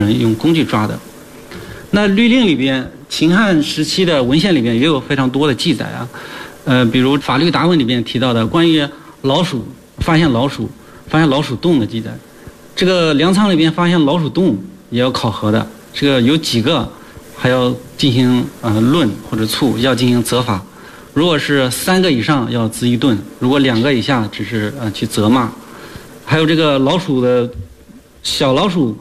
人用工具抓的。那律令里边，秦汉时期的文献里边也有非常多的记载啊，比如法律答问里边提到的关于发现老鼠洞的记载。这个粮仓里边发现老鼠洞也要考核的，这个有几个还要进行论或者处，要进行责罚。如果是3个以上要咨一顿，如果2个以下只是去责骂。还有这个小老鼠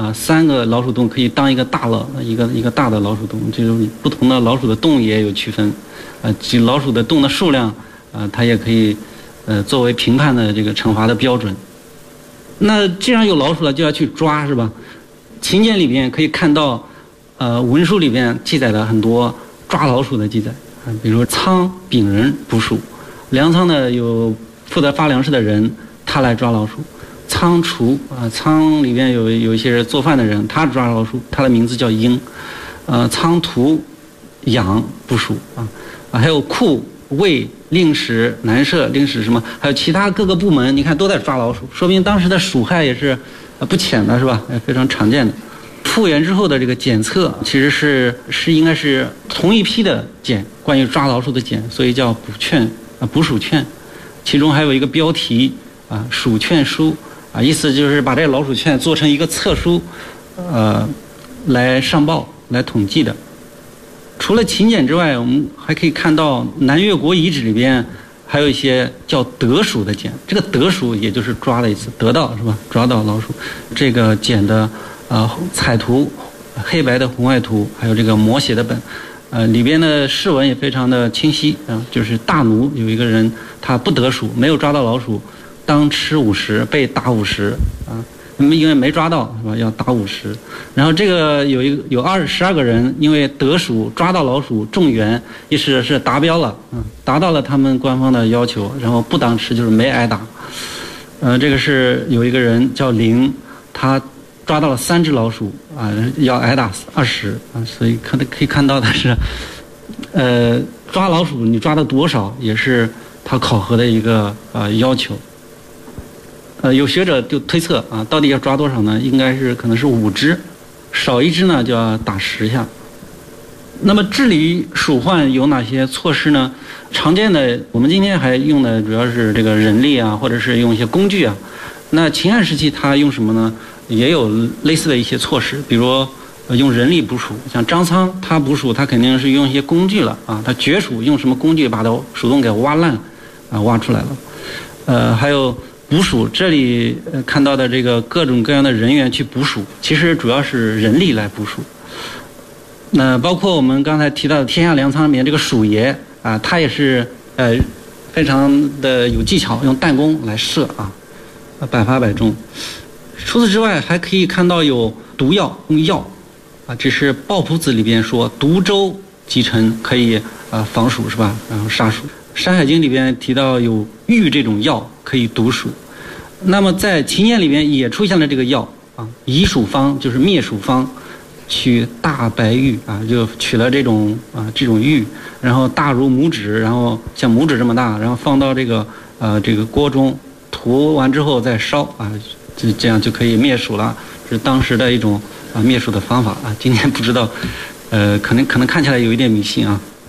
3个老鼠洞可以当一个大的老鼠洞，这种不同的老鼠的洞也有区分，老鼠的洞的数量它也可以作为评判的这个惩罚的标准。那既然有老鼠了，就要去抓，是吧？秦简里边可以看到文书里边记载了很多抓老鼠的记载，比如仓丙人捕鼠，粮仓呢有负责发粮食的人，他来抓老鼠。仓厨仓里边有一些人做饭的人，他抓老鼠，他的名字叫鹰。仓徒养捕鼠还有库卫令史南社令史什么，还有其他各个部门，你看都在抓老鼠，说明当时的鼠害也是不浅的，是吧？非常常见的。复原之后的这个检测其实是应该是同一批的检，关于抓老鼠的检，所以叫捕鼠券。其中还有一个标题鼠券书意思就是把这个老鼠券做成一个册书来上报来统计的。除了秦简之外，我们还可以看到南越国遗址里边还有一些叫得鼠的检。这个得鼠也就是抓了一次，得到是吧？抓到老鼠。这个检的彩图、黑白的红外图，还有这个摹写的本，里边的释文也非常的清晰就是大奴有一个人他不得鼠，没有抓到老鼠，当吃50，被打50因为没抓到是吧？要打50。然后这个有12个人因为得鼠抓到老鼠中元，意思是达标了达到了他们官方的要求，然后不当吃就是没挨打。这个是有一个人叫林，他抓到了3只老鼠要挨打20所以可以看到的是抓老鼠你抓的多少也是他考核的一个要求。有学者就推测到底要抓多少呢？应该是可能是5只，少1只呢就要打10下。那么治理鼠患有哪些措施呢？常见的我们今天还用的主要是这个人力或者是用一些工具那秦汉时期他用什么呢？也有类似的一些措施，比如用人力捕鼠，像张苍他捕鼠他肯定是用一些工具了他绝鼠用什么工具把它鼠洞给挖烂挖出来了。还有捕鼠，这里看到的这个各种各样的人员去捕鼠，其实主要是人力来捕鼠。那包括我们刚才提到的天下粮仓里面这个鼠爷他也是非常的有技巧，用弹弓来射百发百中。除此之外，还可以看到有毒药，用药这是《抱朴子》里边说毒舟击沉可以防鼠是吧？然后杀鼠。《山海经》里边提到有玉这种药可以毒鼠。那么在秦简里边也出现了这个药以鼠方，就是灭鼠方，取大白玉就取了这种玉，然后大如拇指，然后像拇指这么大，然后放到这个锅中，涂完之后再烧这样就可以灭鼠了。这是当时的一种灭鼠的方法今天不知道可能看起来有一点迷信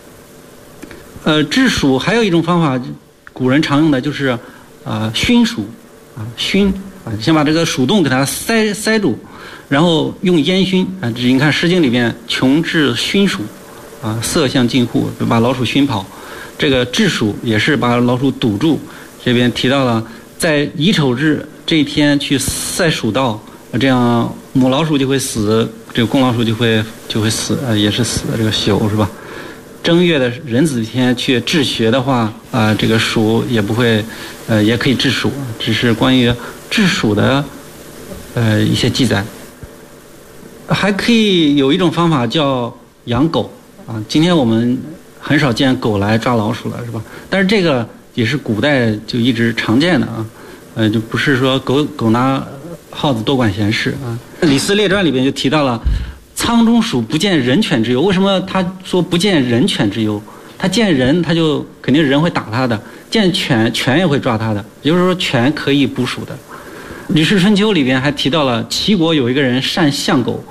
治鼠还有一种方法，古人常用的就是熏鼠先把这个鼠洞给它塞住，然后用烟熏你看《诗经》里边穷治熏鼠色相近乎，就把老鼠熏跑。这个治鼠也是把老鼠堵住，这边提到了在乙丑日这一天去塞鼠道，这样母老鼠就会死，这个公老鼠就会死也是死的这个朽是吧？正月的壬子天去治学的话这个鼠也不会也可以治鼠，只是关于治鼠的一些记载。还可以有一种方法叫养狗今天我们很少见狗来抓老鼠了是吧？但是这个也是古代就一直常见的就不是说狗拿耗子多管闲事《李斯列传》里边就提到了仓中鼠不见人犬之忧。为什么他说不见人犬之忧？他见人他就肯定人会打他的，见犬也会抓他的，也就是说犬可以捕鼠的。 吕氏春秋》里边还提到了齐国有一个人善相狗，